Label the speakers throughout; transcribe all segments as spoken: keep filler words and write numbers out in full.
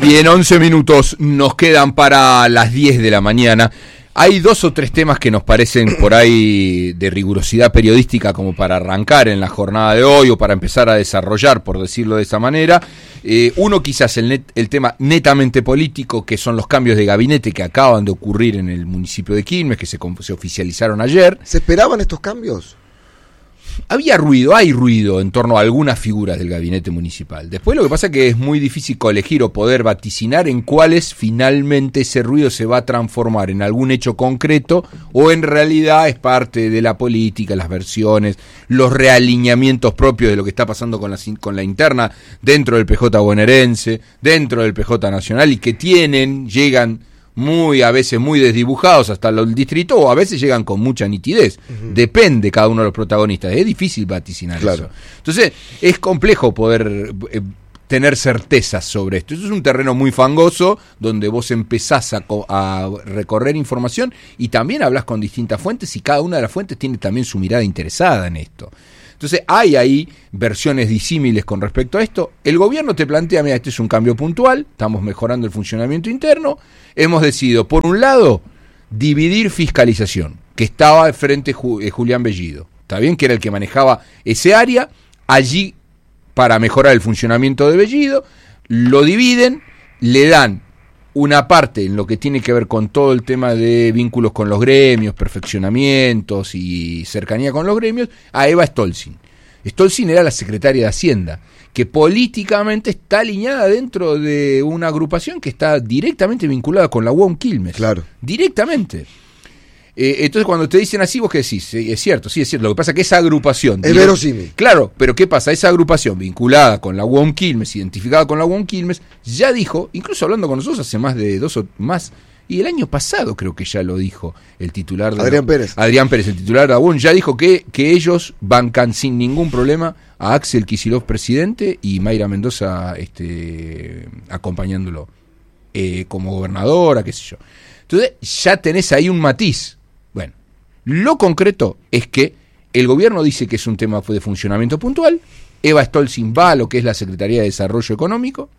Speaker 1: Bien, once minutos nos quedan para las diez de la mañana. Hay dos o tres temas que nos parecen por ahí de rigurosidad periodística como para arrancar en la jornada de hoy o para empezar a desarrollar, por decirlo de esa manera. Eh, uno quizás el, net, el tema netamente político, que son los cambios de gabinete que acaban de ocurrir en el municipio de Quilmes, que se, se oficializaron ayer.
Speaker 2: ¿Se esperaban estos cambios?
Speaker 1: Había ruido, hay ruido en torno a algunas figuras del gabinete municipal. Después lo que pasa es que es muy difícil colegir o poder vaticinar en cuáles finalmente ese ruido se va a transformar en algún hecho concreto o en realidad es parte de la política, las versiones, los realineamientos propios de lo que está pasando con la, con la interna dentro del P J bonaerense, dentro del P J nacional y que tienen, llegan muy, a veces muy desdibujados hasta el distrito, o a veces llegan con mucha nitidez. Uh-huh. Depende cada uno de los protagonistas. Es difícil vaticinar claro. eso. Entonces, es complejo poder eh, tener certezas sobre esto. Eso es un terreno muy fangoso, donde vos empezás a, a recorrer información y también hablas con distintas fuentes, y cada una de las fuentes tiene también su mirada interesada en esto. Entonces hay ahí versiones disímiles con respecto a esto. El gobierno te plantea, mira, este es un cambio puntual, estamos mejorando el funcionamiento interno, hemos decidido, por un lado, dividir fiscalización, que estaba frente a Julián Bellido, está bien, que era el que manejaba ese área, allí para mejorar el funcionamiento de Bellido, lo dividen, le dan una parte en lo que tiene que ver con todo el tema de vínculos con los gremios, perfeccionamientos y cercanía con los gremios, a Eva Stolzin. Stolzin era la secretaria de Hacienda, que políticamente está alineada dentro de una agrupación que está directamente vinculada con la U O M Quilmes.
Speaker 2: Claro. Directamente.
Speaker 1: Eh, entonces cuando te dicen así, vos qué decís, sí, es cierto, sí es cierto, lo que pasa es que esa agrupación...
Speaker 2: Es verosímil.
Speaker 1: Claro, pero ¿qué pasa? Esa agrupación vinculada con la U O M Quilmes, identificada con la U O M Quilmes, ya dijo, incluso hablando con nosotros hace más de dos o más, y el año pasado creo que ya lo dijo el titular de
Speaker 2: Adrián la, Pérez.
Speaker 1: Adrián Pérez, el titular de la U O M, ya dijo que, que ellos bancan sin ningún problema a Axel Kicillof presidente y Mayra Mendoza este, acompañándolo eh, como gobernadora, qué sé yo. Entonces ya tenés ahí un matiz. Bueno, lo concreto es que el gobierno dice que es un tema de funcionamiento puntual. Eva Stolzin va a lo que es la Secretaría de Desarrollo Económico.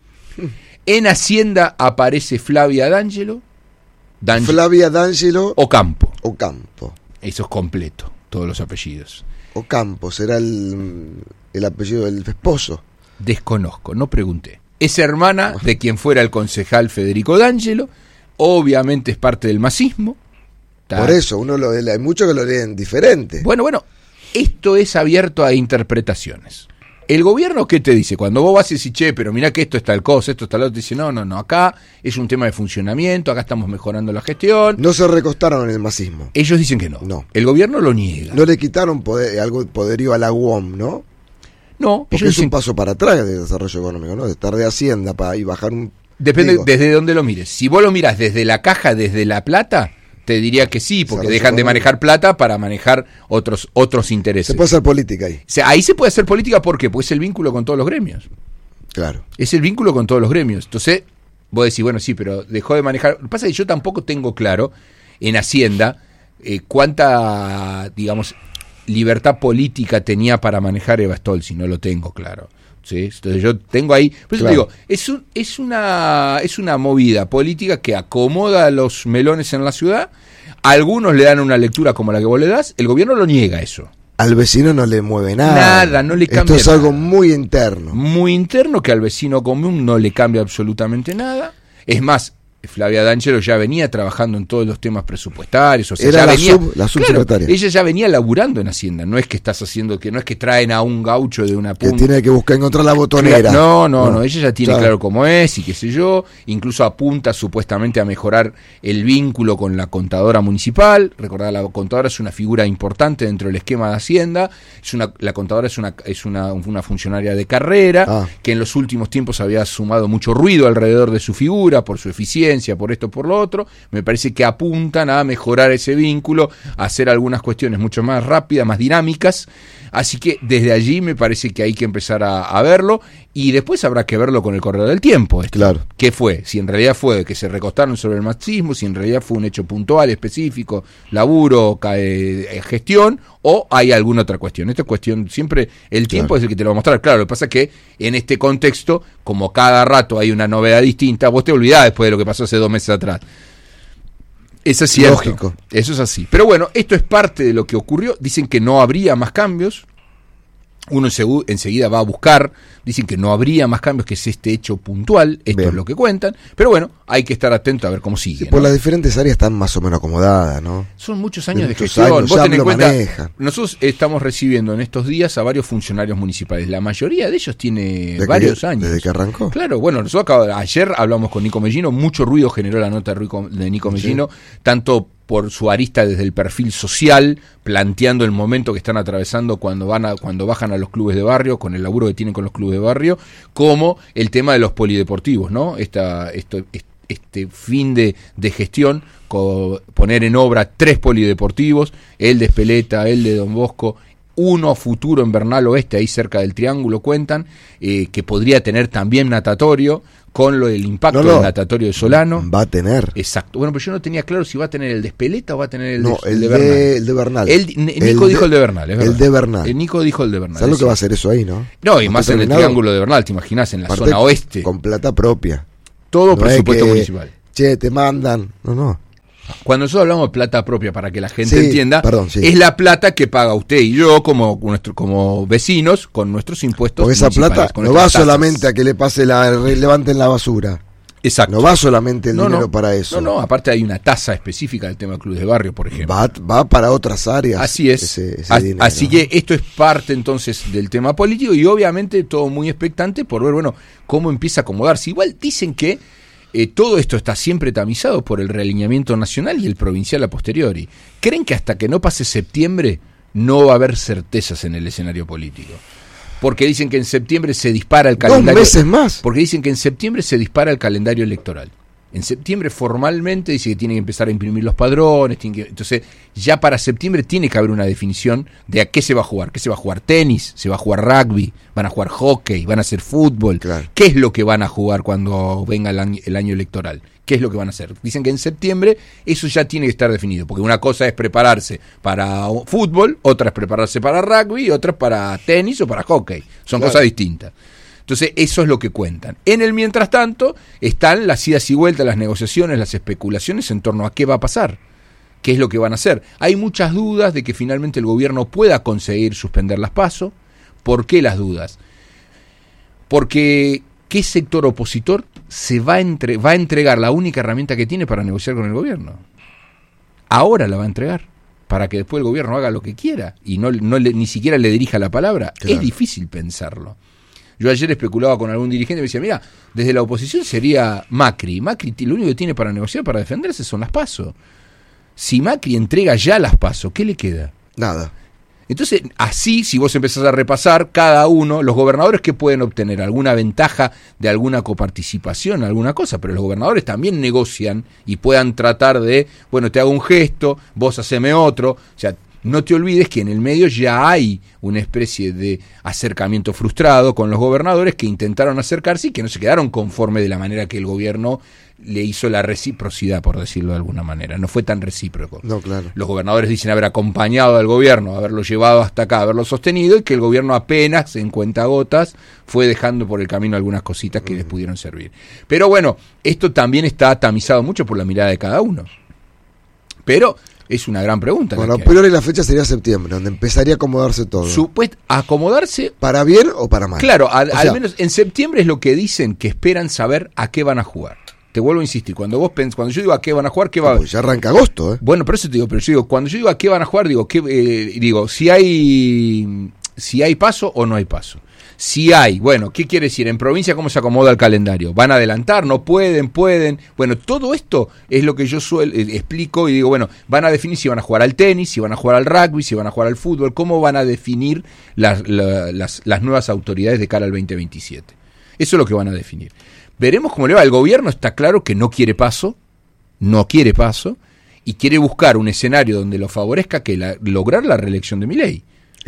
Speaker 1: En Hacienda aparece Flavia D'Angelo.
Speaker 2: D'Angelo. Flavia D'Angelo.
Speaker 1: Ocampo.
Speaker 2: Ocampo.
Speaker 1: Eso es completo, todos los apellidos.
Speaker 2: Ocampo, ¿será el, el apellido del esposo?
Speaker 1: Desconozco, no pregunté. Es hermana de quien fuera el concejal Federico D'Angelo. Obviamente es parte del masismo.
Speaker 2: Por eso, uno lo, hay muchos que lo leen diferente.
Speaker 1: Bueno, bueno, esto es abierto a interpretaciones. El gobierno, ¿qué te dice? Cuando vos vas y decís, che, pero mirá que esto está el cosa, esto está el otro, te dice, no, no, no, acá es un tema de funcionamiento, acá estamos mejorando la gestión.
Speaker 2: No se recostaron en el masismo.
Speaker 1: Ellos dicen que no.
Speaker 2: No.
Speaker 1: El gobierno lo niega.
Speaker 2: No le quitaron poder, algo poderío a la U O M, ¿no?
Speaker 1: No.
Speaker 2: Porque es dicen... un paso para atrás de desarrollo económico, ¿no? De estar de Hacienda para y bajar un...
Speaker 1: Depende digo, desde dónde lo mires. Si vos lo mirás desde la caja, desde la plata... te diría que sí, porque dejan de manejar plata para manejar otros otros intereses.
Speaker 2: Se puede hacer política ahí.
Speaker 1: O sea, ahí se puede hacer política, ¿por qué? Pues es el vínculo con todos los gremios.
Speaker 2: Claro.
Speaker 1: Es el vínculo con todos los gremios. Entonces, vos decís, bueno, sí, pero dejó de manejar... Lo que pasa es que yo tampoco tengo claro en Hacienda eh, cuánta, digamos, libertad política tenía para manejar Eva Stolzin, no lo tengo claro. ¿Sí? Entonces yo tengo ahí, por eso claro. te digo, es, un, es, una, es una movida política que acomoda los melones en la ciudad, algunos le dan una lectura como la que vos le das, el gobierno lo niega eso.
Speaker 2: Al vecino no le mueve nada.
Speaker 1: Nada, no le cambia.
Speaker 2: Esto es algo
Speaker 1: nada.
Speaker 2: muy interno.
Speaker 1: Muy interno, que al vecino común no le cambia absolutamente nada. Es más, Flavia D'Angelo ya venía trabajando en todos los temas presupuestarios, o sea,
Speaker 2: era
Speaker 1: ya
Speaker 2: la,
Speaker 1: venía,
Speaker 2: sub, la subsecretaria.
Speaker 1: Claro, ella ya venía laburando en Hacienda, no es que estás haciendo, que no es que traen a un gaucho de una punta.
Speaker 2: Que tiene que buscar encontrar la botonera.
Speaker 1: No, no, no, no ella ya tiene
Speaker 2: claro.
Speaker 1: claro cómo es y qué sé yo, incluso apunta supuestamente a mejorar el vínculo con la contadora municipal. Recordad, la contadora es una figura importante dentro del esquema de Hacienda, es una, la contadora es una, es una, una funcionaria de carrera, ah. que en los últimos tiempos había sumado mucho ruido alrededor de su figura, por su eficiencia, por esto, por lo otro. Me parece que apuntan a mejorar ese vínculo, a hacer algunas cuestiones mucho más rápidas, más dinámicas, Así que desde allí me parece que hay que empezar a, a verlo, y después habrá que verlo con el correr del tiempo. Esto.
Speaker 2: Claro.
Speaker 1: ¿Qué fue? Si en realidad fue que se recostaron sobre el marxismo, si en realidad fue un hecho puntual, específico, laburo, eh, gestión, o hay alguna otra cuestión. Esta cuestión, siempre el tiempo claro. es el que te lo va a mostrar. Claro, lo que pasa es que en este contexto, como cada rato hay una novedad distinta, vos te olvidás después de lo que pasó hace dos meses atrás. Eso es cierto.
Speaker 2: Lógico.
Speaker 1: Eso es así. Pero bueno, esto es parte de lo que ocurrió. Dicen que no habría más cambios. Uno enseguida va a buscar, dicen que no habría más cambios, que es este hecho puntual, esto Bien. es lo que cuentan, pero bueno, hay que estar atento a ver cómo sigue. Sí,
Speaker 2: por
Speaker 1: ¿no?
Speaker 2: Las diferentes áreas están más o menos acomodadas, ¿no?
Speaker 1: Son muchos años de,
Speaker 2: de muchos
Speaker 1: gestión.
Speaker 2: Años,
Speaker 1: Vos tenés en cuenta,
Speaker 2: manejan.
Speaker 1: Nosotros estamos recibiendo en estos días a varios funcionarios municipales, la mayoría de ellos tiene
Speaker 2: desde
Speaker 1: varios
Speaker 2: que,
Speaker 1: años.
Speaker 2: Desde que arrancó.
Speaker 1: Claro, bueno, nosotros acá, ayer hablamos con Nico Mellino, mucho ruido generó la nota de Nico Mellino, sí. tanto por su arista desde el perfil social, planteando el momento que están atravesando cuando van a, cuando bajan a los clubes de barrio, con el laburo que tienen con los clubes de barrio, como el tema de los polideportivos, ¿no? Esta, esto, este fin de, de gestión, co, poner en obra tres polideportivos, el de Espeleta, el de Don Bosco, uno futuro en Bernal Oeste, ahí cerca del Triángulo, cuentan, eh, que podría tener también natatorio, con lo del impacto no, no. del natatorio de Solano.
Speaker 2: Va a tener.
Speaker 1: Exacto. Bueno, pero yo no tenía claro si va a tener el de Espeleta o va a tener el,
Speaker 2: no,
Speaker 1: de,
Speaker 2: el,
Speaker 1: el de
Speaker 2: Bernal.
Speaker 1: Bernal.
Speaker 2: El de Bernal.
Speaker 1: El, Nico
Speaker 2: el
Speaker 1: dijo
Speaker 2: de,
Speaker 1: el de Bernal, es verdad.
Speaker 2: El de Bernal.
Speaker 1: El Nico dijo el de Bernal.
Speaker 2: ¿Sabes lo que va a hacer eso ahí, no?
Speaker 1: No, y ¿No más en terminado? El Triángulo de Bernal, te imaginas, en la
Speaker 2: Parte
Speaker 1: zona oeste.
Speaker 2: Con plata propia.
Speaker 1: Todo
Speaker 2: no
Speaker 1: presupuesto
Speaker 2: que,
Speaker 1: municipal.
Speaker 2: Che, te mandan. No, no.
Speaker 1: Cuando nosotros hablamos de plata propia, para que la gente
Speaker 2: sí,
Speaker 1: entienda,
Speaker 2: perdón, sí.
Speaker 1: es la plata que paga usted y yo como, nuestro, como vecinos con nuestros impuestos
Speaker 2: Porque esa plata no va tasas. solamente a que le pase la levanten la basura.
Speaker 1: Exacto.
Speaker 2: No va solamente el
Speaker 1: no,
Speaker 2: dinero
Speaker 1: no,
Speaker 2: para eso.
Speaker 1: No, no, aparte hay una tasa específica del tema de clubes de barrio, por ejemplo.
Speaker 2: Va, va para otras áreas.
Speaker 1: Así es.
Speaker 2: Ese, ese
Speaker 1: así,
Speaker 2: dinero,
Speaker 1: así
Speaker 2: ¿no?
Speaker 1: que esto es parte entonces del tema político y obviamente todo muy expectante por ver, bueno, cómo empieza a acomodarse. Igual dicen que Eh, todo esto está siempre tamizado por el realineamiento nacional y el provincial a posteriori. ¿Creen que hasta que no pase septiembre no va a haber certezas en el escenario político? Porque dicen que en septiembre se dispara el calendario.
Speaker 2: Dos meses más.
Speaker 1: Porque dicen que en septiembre se dispara el calendario electoral. En septiembre formalmente dice que tienen que empezar a imprimir los padrones, tienen que, entonces ya para septiembre tiene que haber una definición de a qué se va a jugar. ¿Qué se va a jugar? ¿Tenis? ¿Se va a jugar rugby? ¿Van a jugar hockey? ¿Van a hacer fútbol?
Speaker 2: Claro.
Speaker 1: ¿Qué es lo que van a jugar cuando venga el año, el año electoral? ¿Qué es lo que van a hacer? Dicen que en septiembre eso ya tiene que estar definido, porque una cosa es prepararse para fútbol, otra es prepararse para rugby, otra es para tenis o para hockey. Son claro. cosas distintas. Entonces, eso es lo que cuentan. En el mientras tanto, están las idas y vueltas, las negociaciones, las especulaciones en torno a qué va a pasar, qué es lo que van a hacer. Hay muchas dudas de que finalmente el gobierno pueda conseguir suspender las PASO. ¿Por qué las dudas? Porque ¿qué sector opositor se va a, entre, va a entregar la única herramienta que tiene para negociar con el gobierno? Ahora la va a entregar, para que después el gobierno haga lo que quiera y no, no le, ni siquiera le dirija la palabra. Claro. Es difícil pensarlo. Yo ayer especulaba con algún dirigente y me decía, mira, desde la oposición sería Macri. Macri lo único que tiene para negociar, para defenderse, son las PASO. Si Macri entrega ya las PASO, ¿qué le queda?
Speaker 2: Nada.
Speaker 1: Entonces, así, si vos empezás a repasar, cada uno, los gobernadores que pueden obtener alguna ventaja de alguna coparticipación, alguna cosa, pero los gobernadores también negocian y puedan tratar de, bueno, te hago un gesto, vos haceme otro, o sea, no te olvides que en el medio ya hay una especie de acercamiento frustrado con los gobernadores que intentaron acercarse y que no se quedaron conformes de la manera que el gobierno le hizo la reciprocidad, por decirlo de alguna manera. No fue tan recíproco.
Speaker 2: No, claro.
Speaker 1: Los gobernadores dicen haber acompañado al gobierno, haberlo llevado hasta acá, haberlo sostenido, y que el gobierno apenas, en cuentagotas, fue dejando por el camino algunas cositas que mm. les pudieron servir. Pero bueno, esto también está tamizado mucho por la mirada de cada uno. Pero es una gran pregunta.
Speaker 2: Bueno, a priori la fecha sería septiembre, donde empezaría a acomodarse todo.
Speaker 1: Supuest, acomodarse.
Speaker 2: ¿Para bien o para mal?
Speaker 1: Claro, al, al menos en septiembre es lo que dicen, que esperan saber a qué van a jugar. Te vuelvo a insistir, cuando vos pens, cuando yo digo a qué van a jugar, ¿qué va a haber?
Speaker 2: Pues ya arranca agosto, ¿eh?
Speaker 1: Bueno, por eso te digo, pero yo digo, cuando yo digo a qué van a jugar, digo, ¿qué, eh, digo si hay si hay paso o no hay paso. Si hay, bueno, ¿qué quiere decir? En provincia, ¿cómo se acomoda el calendario? ¿Van a adelantar? ¿No pueden? ¿Pueden? Bueno, todo esto es lo que yo suel, eh, explico y digo, bueno, van a definir si van a jugar al tenis, si van a jugar al rugby, si van a jugar al fútbol, cómo van a definir las, la, las, las nuevas autoridades de cara al veinte veintisiete. Eso es lo que van a definir. Veremos cómo le va. El gobierno está claro que no quiere paso, no quiere paso, y quiere buscar un escenario donde lo favorezca que la, lograr la reelección de Milei.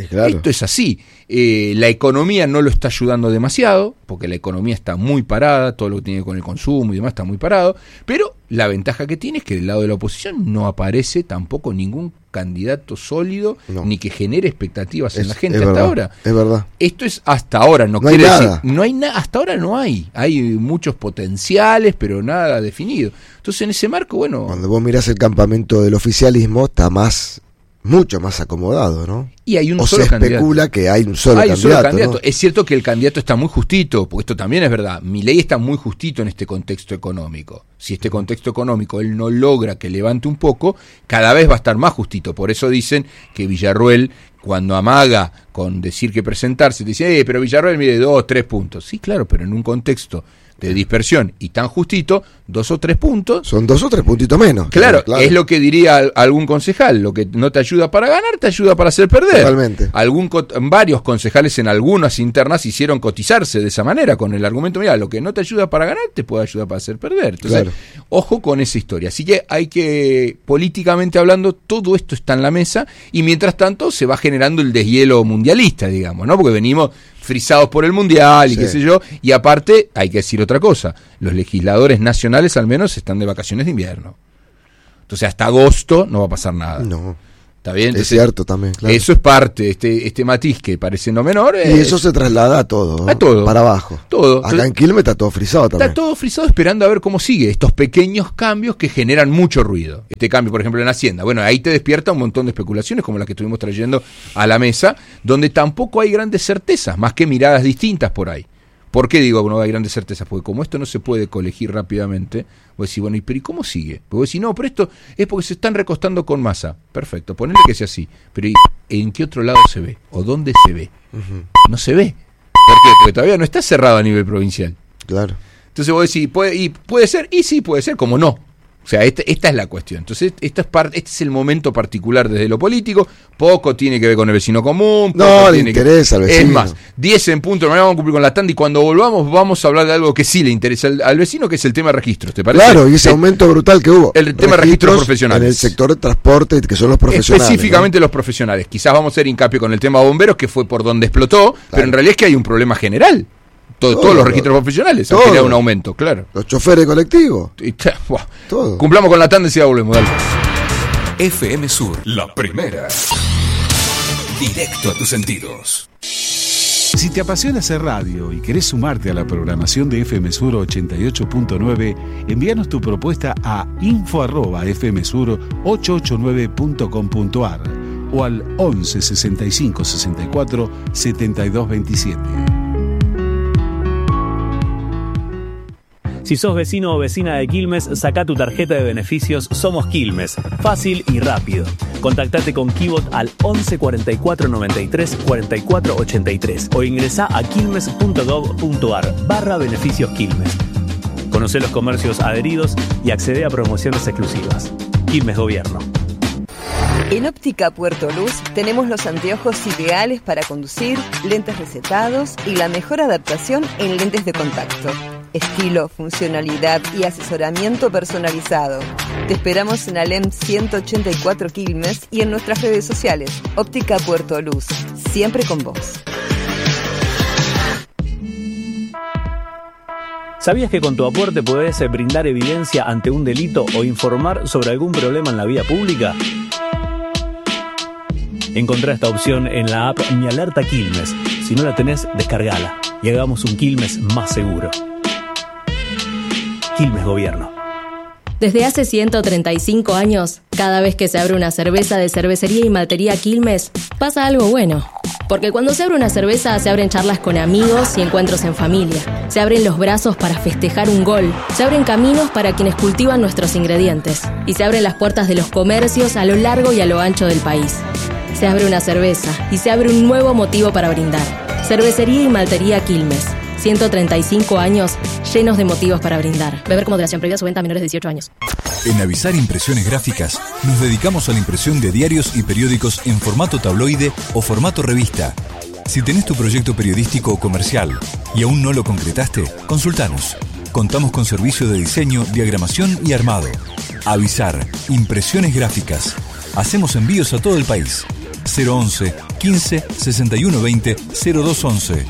Speaker 2: Claro.
Speaker 1: Esto es así. Eh, la economía no lo está ayudando demasiado, porque la economía está muy parada, todo lo que tiene que ver con el consumo y demás está muy parado, pero la ventaja que tiene es que del lado de la oposición no aparece tampoco ningún candidato sólido, no. ni que genere expectativas es, en la gente hasta
Speaker 2: verdad,
Speaker 1: ahora.
Speaker 2: Es verdad.
Speaker 1: Esto es hasta ahora, no,
Speaker 2: no
Speaker 1: quiere
Speaker 2: hay
Speaker 1: decir,
Speaker 2: nada.
Speaker 1: no hay nada, hasta ahora no hay, hay muchos potenciales, pero nada definido. Entonces en ese marco, bueno...
Speaker 2: Cuando vos mirás el campamento del oficialismo, está más... mucho más acomodado, ¿no?
Speaker 1: Y hay un
Speaker 2: o
Speaker 1: solo
Speaker 2: se especula
Speaker 1: candidato.
Speaker 2: que hay un solo
Speaker 1: hay
Speaker 2: candidato,
Speaker 1: un solo candidato.
Speaker 2: ¿no?
Speaker 1: Es cierto que el candidato está muy justito, porque esto también es verdad. Milei está muy justito en este contexto económico. Si este contexto económico él no logra que levante un poco, cada vez va a estar más justito. Por eso dicen que Villarruel, cuando amaga con decir que presentarse, dice, eh, pero Villarruel mide dos, tres puntos. Sí, claro, pero en un contexto de dispersión y tan justito, dos o tres puntos.
Speaker 2: Son dos o tres puntitos menos.
Speaker 1: Claro,
Speaker 2: claro.
Speaker 1: es lo que diría algún concejal, lo que no te ayuda para ganar, te ayuda para hacer perder.
Speaker 2: Totalmente.
Speaker 1: Algún, varios concejales en algunas internas hicieron cotizarse de esa manera, con el argumento, mira, lo que no te ayuda para ganar, te puede ayudar para hacer perder. Entonces,
Speaker 2: claro.
Speaker 1: ojo con esa historia. Así que hay que, políticamente hablando, todo esto está en la mesa, y mientras tanto se va generando el deshielo mundialista, digamos, ¿no? Porque venimos frisados por el mundial y sí. qué sé yo, y aparte hay que decir otra cosa, los legisladores nacionales al menos están de vacaciones de invierno, entonces hasta agosto no va a pasar nada.
Speaker 2: No.
Speaker 1: ¿Está bien? Entonces,
Speaker 2: es cierto también, claro.
Speaker 1: Eso es parte, este este matiz que parece no menor.
Speaker 2: Y
Speaker 1: es,
Speaker 2: eso se traslada a todo,
Speaker 1: a todo,
Speaker 2: para abajo.
Speaker 1: Todo.
Speaker 2: Acá
Speaker 1: Entonces,
Speaker 2: en Quilmes está todo frisado también.
Speaker 1: Está todo frisado esperando a ver cómo sigue estos pequeños cambios que generan mucho ruido. Este cambio, por ejemplo, en Hacienda. Bueno, ahí te despierta un montón de especulaciones como las que estuvimos trayendo a la mesa, donde tampoco hay grandes certezas, más que miradas distintas por ahí. ¿Por qué digo que no hay grandes certezas? Porque como esto no se puede colegir rápidamente, vos decís, bueno, ¿y, pero ¿y cómo sigue? Porque vos decís, no, pero esto es porque se están recostando con Massa. Perfecto, ponele que sea así. Pero ¿y en qué otro lado se ve? ¿O dónde se ve? Uh-huh. No se ve. ¿Por qué? Porque todavía no está cerrado a nivel provincial.
Speaker 2: Claro.
Speaker 1: Entonces vos decís, ¿puede, y puede ser? Y sí, puede ser, como no. O sea, este, esta es la cuestión. Entonces, esta es parte, este es el momento particular desde lo político. Poco tiene que ver con el vecino común.
Speaker 2: No, le
Speaker 1: tiene
Speaker 2: interesa
Speaker 1: que...
Speaker 2: al vecino.
Speaker 1: Es más, diez en punto, mañana vamos a cumplir con la tanda y cuando volvamos vamos a hablar de algo que sí le interesa al, al vecino, que es el tema de registros, ¿te parece?
Speaker 2: Claro, y ese
Speaker 1: el,
Speaker 2: aumento brutal que hubo.
Speaker 1: El tema de registros profesionales.
Speaker 2: En el sector de transporte, que son los profesionales.
Speaker 1: Específicamente
Speaker 2: ¿no?
Speaker 1: los profesionales. Quizás vamos a hacer hincapié con el tema de bomberos, que fue por donde explotó, claro. pero en realidad es que hay un problema general. Todo, todo, todos los registros todo, profesionales han generado un aumento, claro.
Speaker 2: Los choferes colectivos.
Speaker 1: Y, wow. Todo. Cumplamos con la tanda y ya volvemos. Dale.
Speaker 3: F M Sur, la primera. Directo a tus sentidos.
Speaker 4: Si te apasiona hacer radio y querés sumarte a la programación de F M Sur ochenta y ocho punto nueve, envíanos tu propuesta a info arroba f m sur ochocientos ochenta y nueve punto com punto a r o al once sesenta y cinco sesenta y cuatro setenta y dos veintisiete.
Speaker 5: Si sos vecino o vecina de Quilmes, sacá tu tarjeta de beneficios Somos Quilmes. Fácil y rápido. Contactate con Kibot al once cuarenta y cuatro noventa y tres cuarenta y cuatro ochenta y tres o ingresá a quilmes punto gov punto a r barra beneficios Quilmes. Conocé los comercios adheridos y accede a promociones exclusivas. Quilmes Gobierno.
Speaker 6: En Óptica Puerto Luz tenemos los anteojos ideales para conducir, lentes recetados y la mejor adaptación en lentes de contacto. Estilo, funcionalidad y asesoramiento personalizado. Te esperamos en Alem ciento ochenta y cuatro Quilmes y en nuestras redes sociales. Óptica Puerto Luz, siempre con vos.
Speaker 5: ¿Sabías que con tu aporte podés brindar evidencia ante un delito o informar sobre algún problema en la vía pública? Encontrá esta opción en la app Mi Alerta Quilmes. Si no la tenés, descargala y hagamos un Quilmes más seguro. Quilmes Gobierno.
Speaker 7: Desde hace ciento treinta y cinco años, cada vez que se abre una cerveza de Cervecería y Maltería Quilmes, pasa algo bueno. Porque cuando se abre una cerveza, se abren charlas con amigos y encuentros en familia. Se abren los brazos para festejar un gol. Se abren caminos para quienes cultivan nuestros ingredientes. Y se abren las puertas de los comercios a lo largo y a lo ancho del país. Se abre una cerveza y se abre un nuevo motivo para brindar. Cervecería y Maltería Quilmes. ciento treinta y cinco años llenos de motivos para brindar. Beber con moderación, prohibida su venta a menores de dieciocho años.
Speaker 3: En Avisar Impresiones Gráficas nos dedicamos a la impresión de diarios y periódicos en formato tabloide o formato revista. Si tenés tu proyecto periodístico o comercial y aún no lo concretaste, consultanos. Contamos con servicio de diseño, diagramación y armado. Avisar Impresiones Gráficas. Hacemos envíos a todo el país. cero once, quince, sesenta y uno veinte, cero dos once.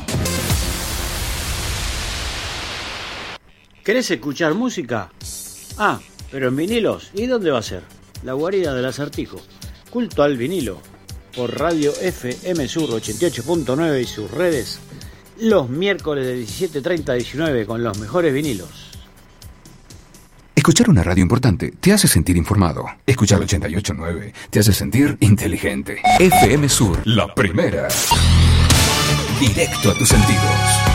Speaker 8: ¿Querés escuchar música? Ah, pero en vinilos. ¿Y dónde va a ser? La guarida del Acertijo. Culto al vinilo. Por Radio F M Sur ochenta y ocho punto nueve y sus redes. Los miércoles de diecisiete treinta a diecinueve con los mejores vinilos.
Speaker 9: Escuchar una radio importante te hace sentir informado. Escuchar ochenta y ocho punto nueve te hace sentir inteligente. F M Sur, la primera. Directo a tus sentidos.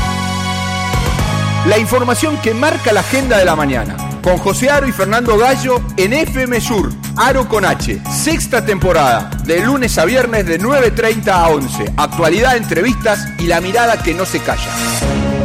Speaker 1: La información que marca la agenda de la mañana. Con José Aro y Fernando Gallo en F M Sur. Aro con H. Sexta temporada. De lunes a viernes de nueve treinta a once. Actualidad, entrevistas y la mirada que no se calla.